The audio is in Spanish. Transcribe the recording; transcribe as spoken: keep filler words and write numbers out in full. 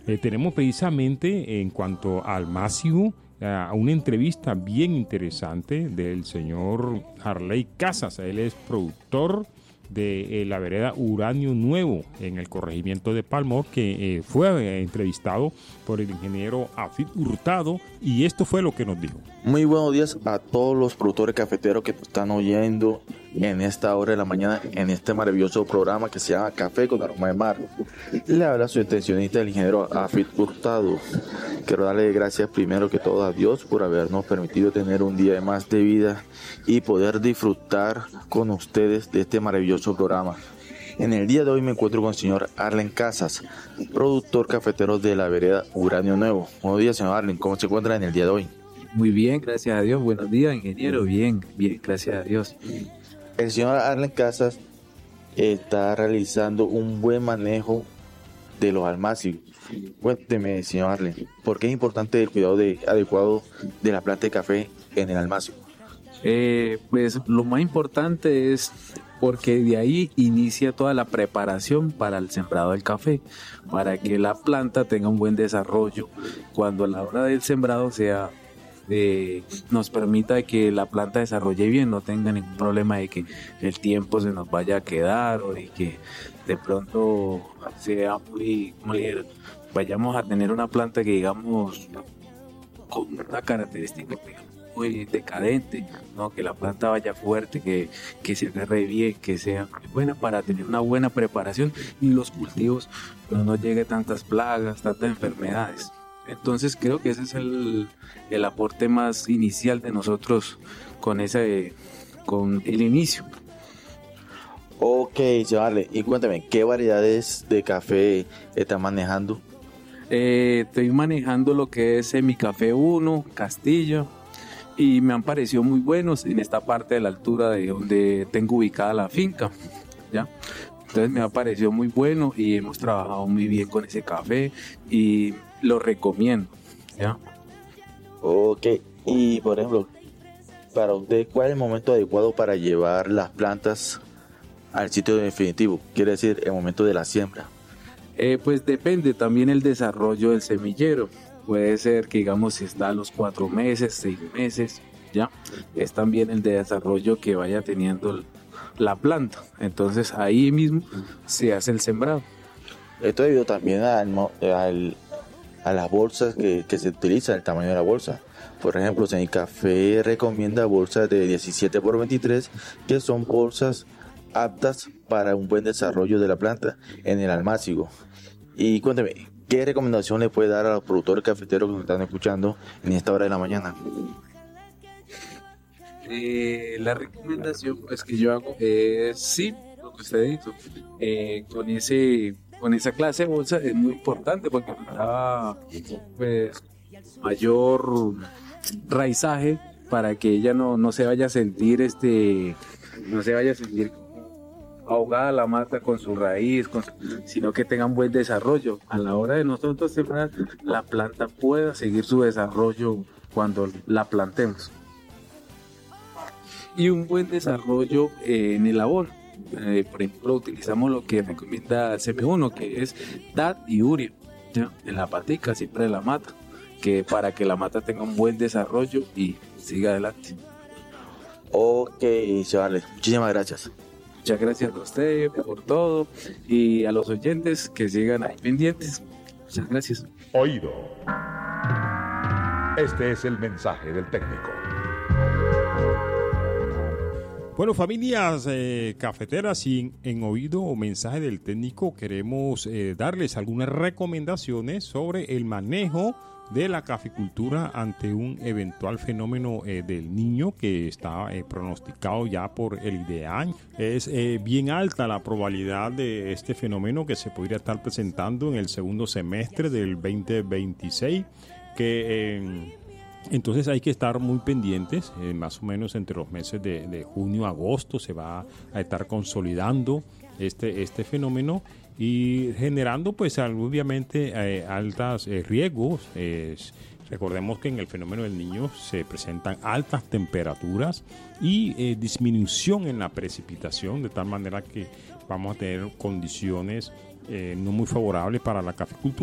Eh, tenemos precisamente en cuanto al Máximo a una entrevista bien interesante del señor Harley Casas. Él es productor de eh, la vereda Uranio Nuevo en el corregimiento de Palmor, que eh, fue eh, entrevistado por el ingeniero Afid Hurtado, y esto fue lo que nos dijo. Muy buenos días a todos los productores cafeteros que nos están oyendo en esta hora de la mañana en este maravilloso programa que se llama Café con Aroma de Mar. Le habla su extensionista, el ingeniero Afid Hurtado. Quiero darle gracias primero que todo a Dios por habernos permitido tener un día más de vida y poder disfrutar con ustedes de este maravilloso programa. En el día de hoy me encuentro con el señor Arlen Casas, productor cafetero de la vereda Uranio Nuevo. Buenos días, señor Arlen, ¿cómo se encuentra en el día de hoy? Muy bien, gracias a Dios. Buenos días, ingeniero. Bien, bien, gracias a Dios. El señor Arlen Casas está realizando un buen manejo de los almácigos. Cuénteme, señor Arlen, ¿por qué es importante el cuidado de, adecuado de la planta de café en el almácigo? Eh, pues lo más importante es porque de ahí inicia toda la preparación para el sembrado del café, para que la planta tenga un buen desarrollo. Cuando a la hora del sembrado sea eh, nos permita que la planta desarrolle bien, no tenga ningún problema de que el tiempo se nos vaya a quedar o de que de pronto sea muy, muy vayamos a tener una planta que digamos con una característica muy decadente, ¿no? Que la planta vaya fuerte, que, que se agarre bien, que sea buena para tener una buena preparación y los cultivos no nos llegue tantas plagas, tantas enfermedades. Entonces creo que ese es el, el aporte más inicial de nosotros con ese, con el inicio. Ok, vale. Y cuéntame, ¿qué variedades de café están manejando? Eh, estoy manejando lo que es Semicafé uno, Castillo, y me han parecido muy buenos en esta parte de la altura de donde tengo ubicada la finca, ¿ya? Entonces me ha parecido muy bueno y hemos trabajado muy bien con ese café y lo recomiendo, ¿ya? Ok, y por ejemplo, para usted, ¿cuál es el momento adecuado para llevar las plantas al sitio definitivo? Quiere decir, el momento de la siembra. Eh, pues depende también el desarrollo del semillero. Puede ser que digamos si está a los cuatro meses, seis meses, ya es también el desarrollo que vaya teniendo la planta. Entonces ahí mismo se hace el sembrado. Esto debido también al, al, a las bolsas que, que se utilizan, el tamaño de la bolsa. Por ejemplo, Semicafé recomienda bolsas de diecisiete por veintitrés, que son bolsas aptas para un buen desarrollo de la planta en el almácigo. Y cuénteme, ¿qué recomendación le puede dar a los productores cafeteros que nos están escuchando en esta hora de la mañana? Eh, la recomendación pues, que yo hago es sí, lo que usted dijo, eh, con ese con esa clase de bolsa es muy importante porque da pues, mayor raizaje para que ella no, no se vaya a sentir este no se vaya a sentir ahogada la mata con su raíz, con su, sino que tenga un buen desarrollo. A la hora de nosotros sembrar, la planta pueda seguir su desarrollo cuando la plantemos. Y un buen desarrollo eh, en el abono. Eh, por ejemplo, utilizamos lo que recomienda C M uno, que es D A T y urea, ¿ya? En la patica, siempre de la mata, que para que la mata tenga un buen desarrollo y siga adelante. Ok, chavales, muchísimas gracias. Muchas gracias a ustedes por todo y a los oyentes que sigan ahí pendientes. Muchas gracias. Oído. Este es el mensaje del técnico. Bueno, familias eh, cafeteras, y en, en oído o mensaje del técnico queremos eh, darles algunas recomendaciones sobre el manejo de la caficultura ante un eventual fenómeno eh, del niño que está eh, pronosticado ya por el IDEAN. Es eh, bien alta la probabilidad de este fenómeno que se podría estar presentando en el segundo semestre del veinte veintiséis, que eh, entonces hay que estar muy pendientes, eh, más o menos entre los meses de, de junio a agosto se va a estar consolidando este, este fenómeno y generando pues obviamente eh, altos eh, riesgos. Eh, recordemos que en el fenómeno del niño se presentan altas temperaturas y eh, disminución en la precipitación, de tal manera que vamos a tener condiciones eh, no muy favorables para la caficultura.